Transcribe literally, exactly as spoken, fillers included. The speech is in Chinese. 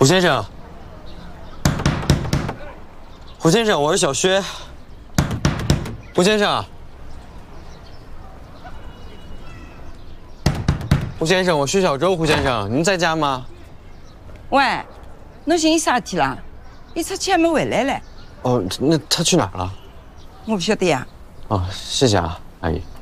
胡先生，胡先生，我是小薛。胡先生，胡先生，我是小周。胡先生，您在家吗？ 喂，侬寻伊啥事体啦？伊出去还没回来嘞。 哦，那他去哪儿了？ 我不晓得呀。 哦，谢谢啊，阿姨。